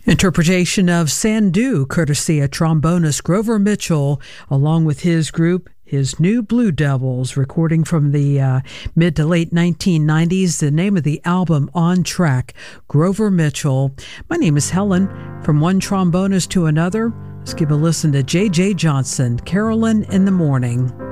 Interpretation of Sandu, courtesy of trombonist Grover Mitchell, along with his group, his New Blue Devils, recording from the mid to late 1990s. The name of the album, On Track, Grover Mitchell. My name is Helen. From one trombonist to another, let's give a listen to J.J. Johnson, Carolyn in the Morning.